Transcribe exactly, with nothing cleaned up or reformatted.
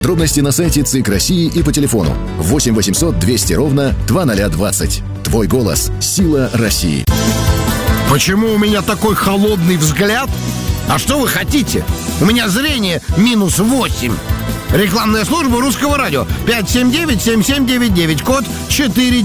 Подробности на сайте ЦИК России и по телефону восемь восемьсот двести ровно двадцать двадцать. Твой голос – сила России. Почему у меня такой холодный взгляд? А что вы хотите? У меня зрение минус восемь. Рекламная служба Русского радио. пять семь девять семь семь девять девять. Код четыре.